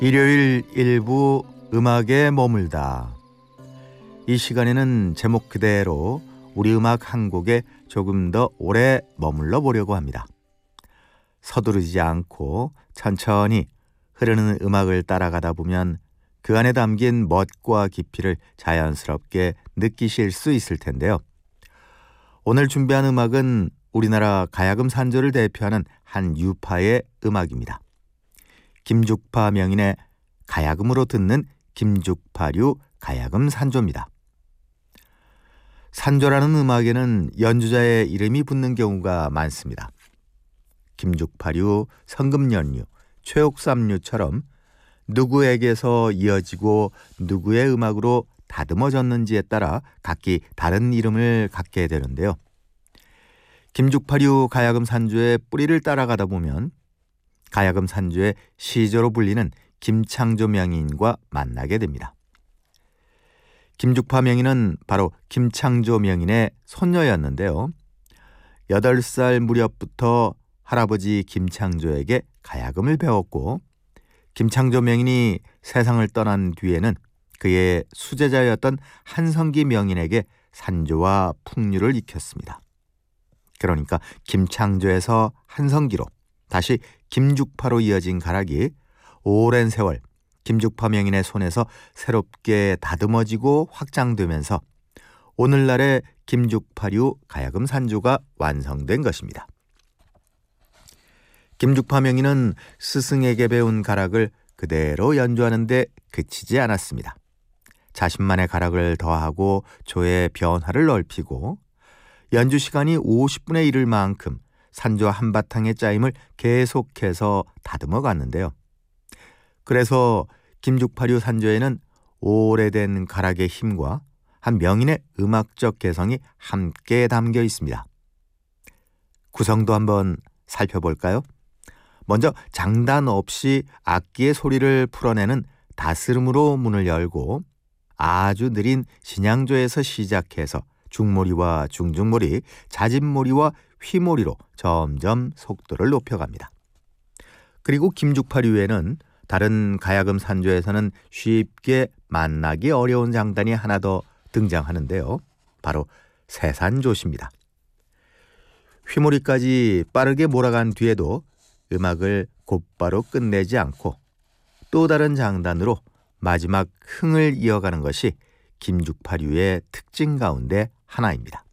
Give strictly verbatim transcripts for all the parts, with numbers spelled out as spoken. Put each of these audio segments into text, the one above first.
일요일 일부 음악에 머물다. 이 시간에는 제목 그대로 우리 음악 한 곡에 조금 더 오래 머물러 보려고 합니다. 서두르지 않고 천천히 흐르는 음악을 따라가다 보면 그 안에 담긴 멋과 깊이를 자연스럽게 느끼실 수 있을 텐데요. 오늘 준비한 음악은 우리나라 가야금 산조를 대표하는 한 유파의 음악입니다. 김죽파 명인의 가야금으로 듣는 김죽파류 가야금 산조입니다. 산조라는 음악에는 연주자의 이름이 붙는 경우가 많습니다. 김죽파류, 성금연류, 최옥삼류처럼 누구에게서 이어지고 누구의 음악으로 다듬어졌는지에 따라 각기 다른 이름을 갖게 되는데요. 김죽파류 가야금 산조의 뿌리를 따라가다 보면 가야금 산조의 시조로 불리는 김창조 명인과 만나게 됩니다. 김죽파 명인은 바로 김창조 명인의 손녀였는데요. 여덟 살 무렵부터 할아버지 김창조에게 가야금을 배웠고 김창조 명인이 세상을 떠난 뒤에는 그의 수제자였던 한성기 명인에게 산조와 풍류를 익혔습니다. 그러니까 김창조에서 한성기로 다시 김죽파로 이어진 가락이 오랜 세월 김죽파 명인의 손에서 새롭게 다듬어지고 확장되면서 오늘날의 김죽파류 가야금 산조가 완성된 것입니다. 김죽파 명인은 스승에게 배운 가락을 그대로 연주하는 데 그치지 않았습니다. 자신만의 가락을 더하고 조의 변화를 넓히고 연주 시간이 오십 분에 이를 만큼 산조 한바탕의 짜임을 계속해서 다듬어 갔는데요. 그래서 김죽파류 산조에는 오래된 가락의 힘과 한 명인의 음악적 개성이 함께 담겨 있습니다. 구성도 한번 살펴볼까요? 먼저 장단 없이 악기의 소리를 풀어내는 다스름으로 문을 열고 아주 느린 진양조에서 시작해서 중모리와 중중모리, 자진모리와 휘모리로 점점 속도를 높여갑니다. 그리고 김죽파류에는 다른 가야금 산조에서는 쉽게 만나기 어려운 장단이 하나 더 등장하는데요. 바로 세산조시입니다. 휘모리까지 빠르게 몰아간 뒤에도 음악을 곧바로 끝내지 않고 또 다른 장단으로 마지막 흥을 이어가는 것이 김죽파류의 특징 가운데 하나입니다.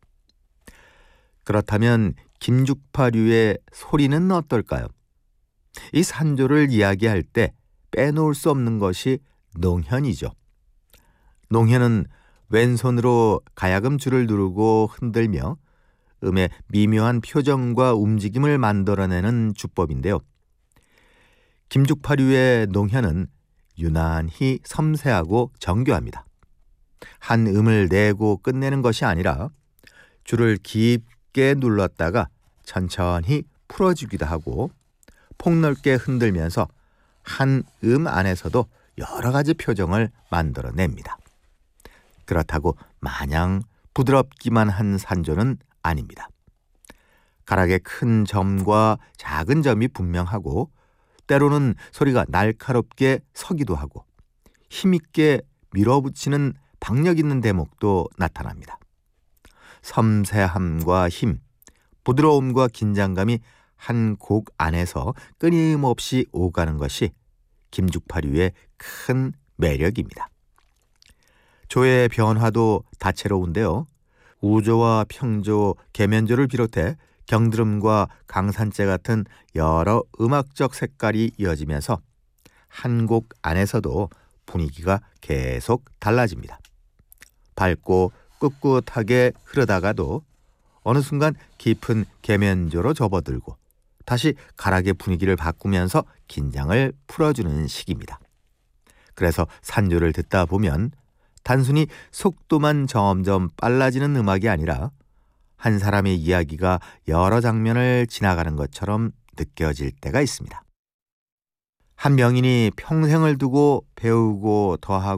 그렇다면 김죽파류의 소리는 어떨까요? 이 산조를 이야기할 때 빼놓을 수 없는 것이 농현이죠. 농현은 왼손으로 가야금 줄을 누르고 흔들며 음의 미묘한 표정과 움직임을 만들어내는 주법인데요. 김죽파류의 농현은 유난히 섬세하고 정교합니다. 한 음을 내고 끝내는 것이 아니라 줄을 깊게 눌렀다가 천천히 풀어주기도 하고 폭넓게 흔들면서 한 음 안에서도 여러 가지 표정을 만들어냅니다. 그렇다고 마냥 부드럽기만 한 산조는 아닙니다. 가락의 큰 점과 작은 점이 분명하고 때로는 소리가 날카롭게 서기도 하고 힘있게 밀어붙이는 박력 있는 대목도 나타납니다. 섬세함과 힘, 부드러움과 긴장감이 한 곡 안에서 끊임없이 오가는 것이 김죽파류의 큰 매력입니다. 조의 변화도 다채로운데요. 우조와 평조, 계면조를 비롯해 경드름과 강산재 같은 여러 음악적 색깔이 이어지면서 한 곡 안에서도 분위기가 계속 달라집니다. 밝고 꿋꿋하게 흐르다가도 어느 순간 깊은 계면조로 접어들고 다시 가락의 분위기를 바꾸면서 긴장을 풀어주는 시기입니다. 그래서 산조를 듣다 보면 단순히 속도만 점점 빨라지는 음악이 아니라 한 사람의 이야기가 여러 장면을 지나가는 것처럼 느껴질 때가 있습니다. 한 명인이 평생을 두고 배우고 더하고